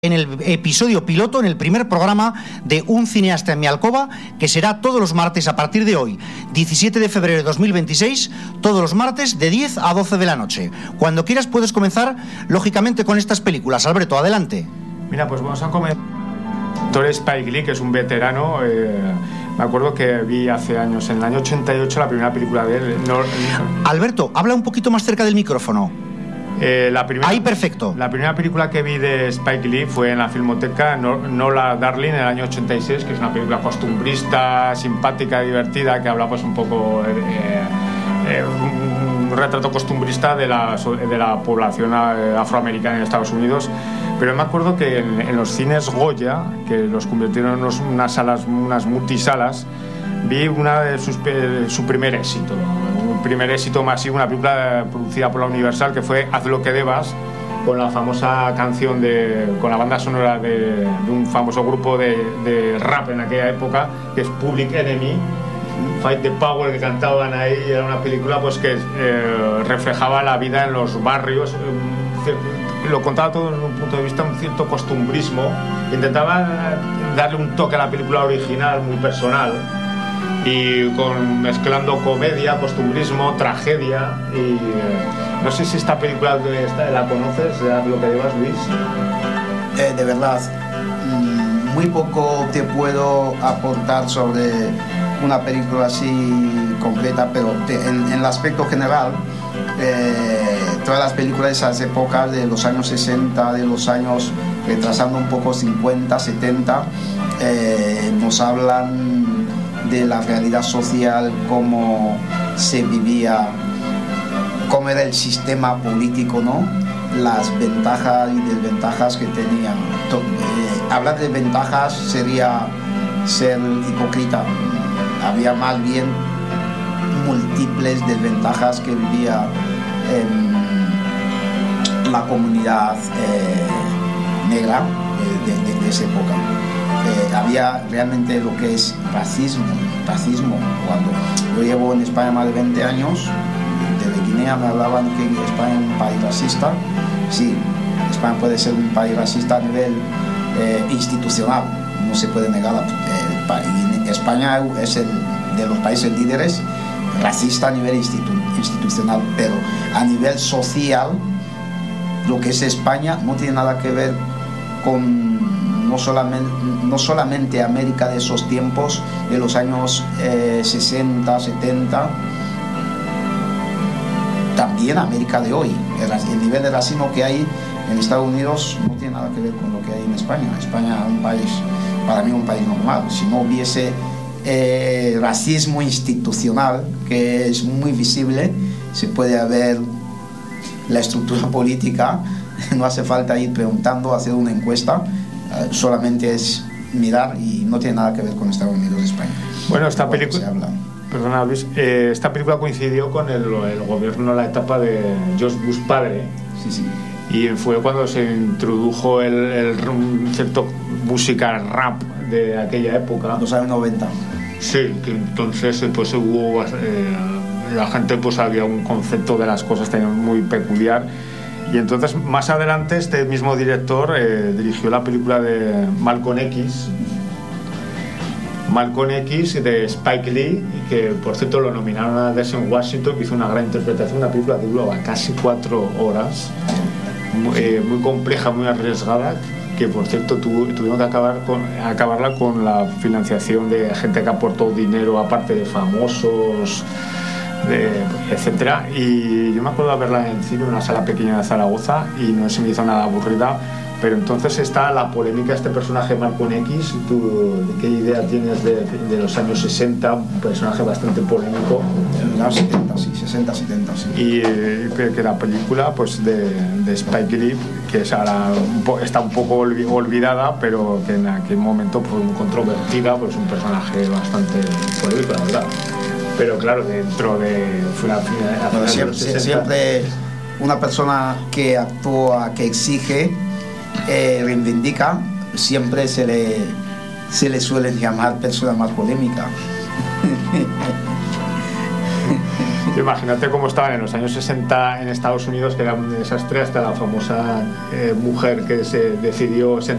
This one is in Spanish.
en el episodio piloto, en el primer programa de Un cineasta en mi alcoba, que será todos los martes a partir de hoy, 17 de febrero de 2026, todos los martes de 10 a 12 de la noche. Cuando quieras puedes comenzar, lógicamente, con estas películas. Alberto, adelante. Mira, pues vamos a comenzar. Actor Spike Lee, que es un veterano. Me acuerdo que vi hace años, en el año 88, la primera película de él. Alberto, habla un poquito más cerca del micrófono. Ahí, perfecto. La primera película que vi de Spike Lee fue en la Filmoteca, Nola Darling, en el año 86, que es una película costumbrista, simpática, divertida, que habla pues un poco un retrato costumbrista de la población afroamericana en Estados Unidos. Pero me acuerdo que en los cines Goya, que los convirtieron en unas multisalas, vi su primer éxito. Primer éxito masivo, una película producida por la Universal, que fue Haz lo que debas, con la famosa canción con la banda sonora de un famoso grupo de rap en aquella época, que es Public Enemy, Fight the Power, que cantaban ahí. Era una película pues que reflejaba la vida en los barrios, lo contaba todo desde un punto de vista, un cierto costumbrismo. Intentaba darle un toque a la película original muy personal, y mezclando comedia, costumbrismo, tragedia. Y no sé si esta película la conoces, lo que llevas, Luis. De verdad, muy poco te puedo aportar sobre una película así completa, pero en el aspecto general, todas las películas de esas épocas de los años 60, de los años retrasando un poco 50, 70, nos hablan de la realidad social, cómo se vivía, cómo era el sistema político, ¿no? Las ventajas y desventajas que tenían. Hablar de ventajas sería ser hipócrita. Había más bien múltiples desventajas que vivía la comunidad negra de esa época. Había realmente lo que es racismo. Cuando yo llevo en España más de 20 años, desde Guinea me hablaban que España es un país racista. Sí, España puede ser un país racista a nivel institucional, no se puede negar. España es de los países líderes racista a nivel institucional, pero a nivel social, lo que es España no tiene nada que ver con no solamente América de esos tiempos, de los años 60, 70, también América de hoy. El nivel de racismo que hay en Estados Unidos no tiene nada que ver con lo que hay en España. España es un país, para mí, un país normal. Si no hubiese racismo institucional, que es muy visible, se puede ver la estructura política. No hace falta ir preguntando, hacer una encuesta. Solamente es mirar y no tiene nada que ver con Estados Unidos y España. Bueno, esta película, perdona Luis, esta película coincidió con el gobierno, la etapa de George Bush padre. Sí. Y fue cuando se introdujo un cierto música rap de aquella época. Los años 90. Sí, que entonces pues hubo la gente pues había un concepto de las cosas muy peculiar. Y entonces, más adelante, este mismo director dirigió la película de Malcolm X de Spike Lee, que por cierto lo nominaron a Denzel Washington, que hizo una gran interpretación, una película que duraba casi 4 horas, muy compleja, muy arriesgada, que por cierto tuvieron que acabarla con la financiación de gente que aportó dinero, aparte de famosos, etcétera. Y yo me acuerdo de verla en el cine, en una sala pequeña de Zaragoza, y no se me hizo nada aburrida. Pero entonces está la polémica de este personaje Malcolm X. ¿Tú qué idea tienes de los años 60? Un personaje bastante polémico. En los 70, sí, 60, 70, sí. Y que la película pues de Spike Lee, que es ahora está un poco olvidada, pero que en aquel momento fue muy controvertida, pues un personaje bastante polémico, la verdad. Pero claro, dentro de... Siempre una persona que actúa, que exige, reivindica, siempre se le suele llamar persona más polémica. Imagínate cómo estaban en los años 60 en Estados Unidos, que era un desastre, hasta la famosa mujer que se decidió